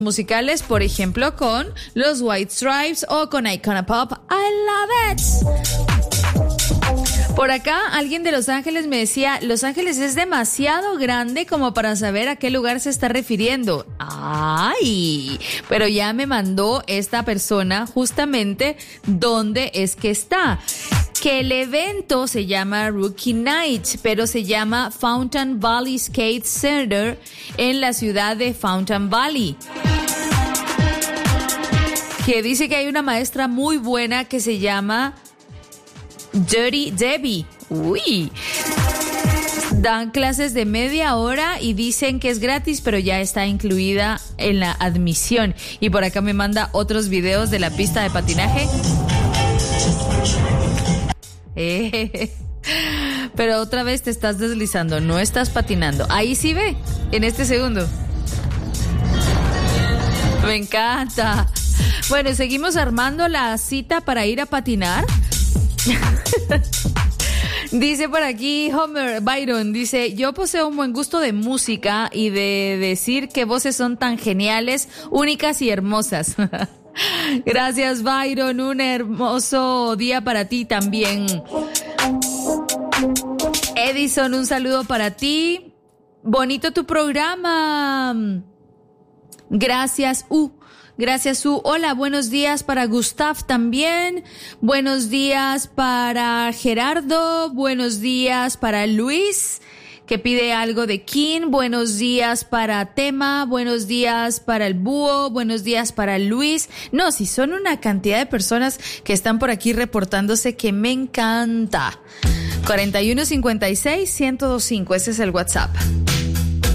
musicales, por ejemplo, con los White Stripes o con Icona Pop. I love it. Por acá, alguien de Los Ángeles me decía, Los Ángeles es demasiado grande como para saber a qué lugar se está refiriendo. ¡Ay! Pero ya me mandó esta persona justamente dónde es que está. Que el evento se llama Rookie Night, pero se llama Fountain Valley Skate Center en la ciudad de Fountain Valley. Que dice que hay una maestra muy buena que se llama Dirty Debbie. Uy. Dan clases de media hora y dicen que es gratis, pero ya está incluida en la admisión. Y por acá me manda otros videos de la pista de patinaje. Pero otra vez te estás deslizando, no estás patinando. Ahí sí ve, en este segundo. Me encanta. Bueno, seguimos armando la cita para ir a patinar. Dice por aquí Homer Byron, dice, yo poseo un buen gusto de música y de decir que voces son tan geniales, únicas y hermosas. Gracias, Byron, un hermoso día para ti también. Edison, un saludo para ti. Bonito tu programa. Gracias, Gracias, Hola, buenos días para Gustav también. Buenos días para Gerardo. Buenos días para Luis, que pide algo de King. Buenos días para Tema. Buenos días para el Búho. Buenos días para Luis. No, si son una cantidad de personas que están por aquí reportándose que me encanta. 4156-1025, ese es el WhatsApp.